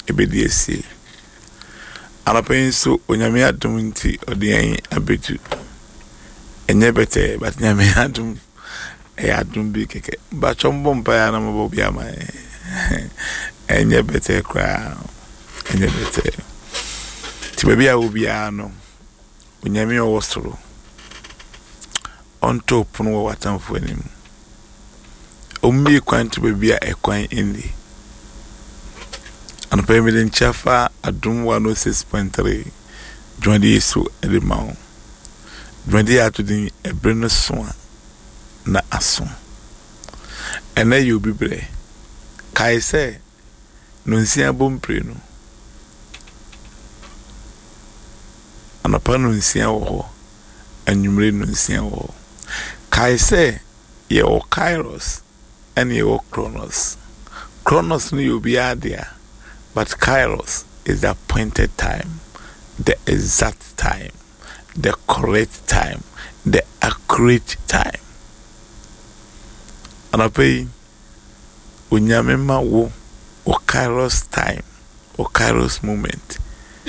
ebedi esi anapen so onyame adom nti odian abetu enye bete but nyame adom adom bi keke ba chombo mpa ya na mbo bia ma enye bete kra enye bete ti baby a obi ano onyame owosoro on top no watamfo anim ombi kwan ti baby a ekwan indi and permanent chafa adum 106.3 Jondi Yesu edemao Jondi atudi ebreno so na aso ena you bibre kai se no nsia bompre no anapa no nsia wo anwumre no nsia wo kai se ye o kairos and ye o chronos no you be adia. But Kairos is the appointed time, the exact time, the correct time, the accurate time. And I pay unyamema wo Kairos time, o Kairos moment.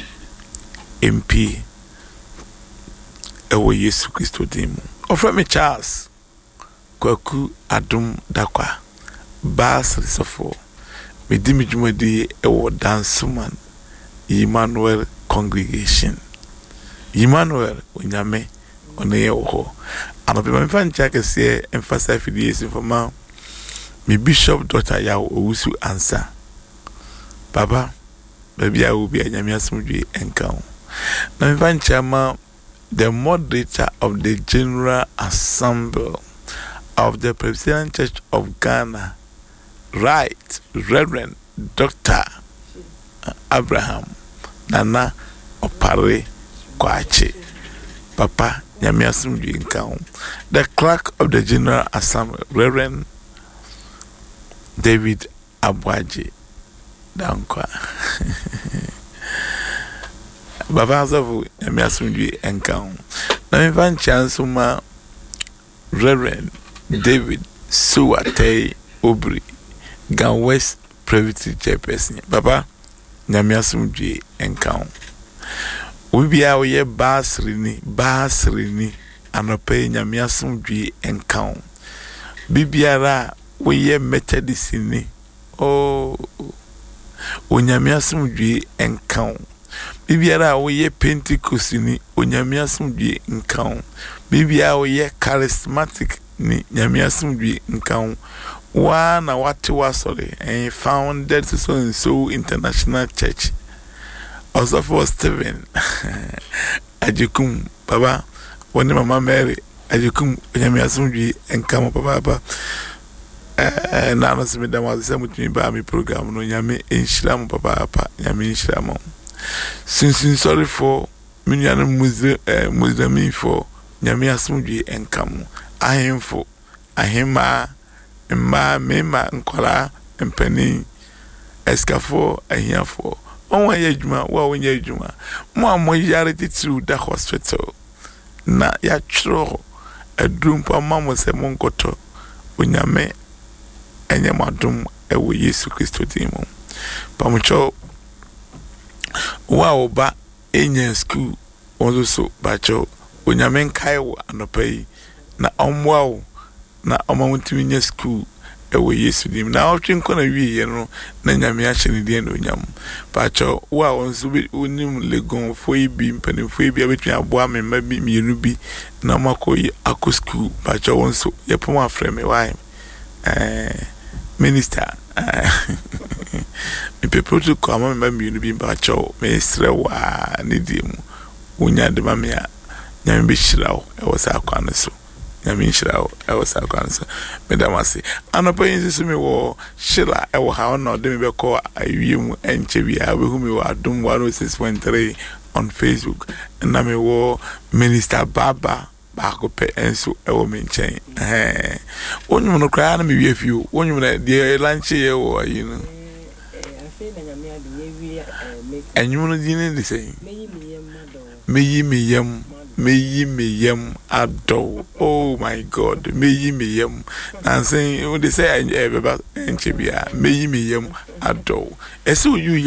MP ewo Yesu Kristo dimu. Ofra me Charles kwaku adum dakwa bas risofo. Medimi jumadi ewo dansuman Emmanuel congregation. Emmanuel unyame oneye oho. Anopema mfancha kese emphasize fidiyesi fama mi bishop daughter ya owusu ansa. Baba baby a ubi anyame asumdwe enkan. Na mfancha ma the moderator of the General Assembly of the Presbyterian Church of Ghana, Right Reverend Dr. Abraham Nana Opare Kwache Papa nyame asumdwe nkan. The clerk of the General Assembly, Reverend David Abwaje Dankwa. Baba azavu nyame asumdwe nkan. Na mfa chance ma Reverend David Suwatei Obri Gan West Private Chairperson. Baba nyame asumdwe nkan. Ubia oye basrini anope nyame asumdwe nkan. Bibiara oye Methodist ni onyame asumdwe nkan. Bibiara oye Pentecost ni onyame asumdwe nkan. Bibiara oye Charismatic ni nyame asumdwe nkan. One what was and founded so International Church. Also for Stephen Ajikum Baba when Mama Mary Ajikum nyame asumdwe nkan papa na no se me da was say mutumi ba me program no nyame enhira papa nyame enhira mo. Since sorry for minyana Muslim for nyame asumdwe nkan ahemfo ahema mma mema nkwara mpani eskafo ahiafo onwa ye adwuma wa wonye adwuma mo yare titiru da hospital na ya twro adumpa mamo se monkoto onyame enye madum ewo Yesu Kristo dimu pamucho wa oba enye school onzo so bacho onyame nkai wo anopai na omwa na omawuntimi nya school ewo Yesu dim na otwenko na wiye no na nyame ahyene die no nyam pacho wa onso bi onim legon foi bi mpani foi bi abetwi aboa me ma bi mienu bi na makoyi ako school pacho onso yepomo afreme why minister mi people to come ma mienu bi pacho me sre wa ne dim unya de ma me a nyame bi hyirawo ewo sa akwane so nyame nhyirawo ewo sa akwane so medamase anopa yin so me wo shila ewo ha no de me be ko awiem enche bia we hu me wo adum 106.3 on Facebook na me wo minister Baba baako pe enso ewo me nchen onyum no kra na me wie fiu onyum na de lunch ye wo yi no afi na nyame ade ye wi enyum no dine de sei meyi me yem ado. Oh my God, meyi me yem. And saying, when they say, beba enchebia, meyi me yem ado. Eso you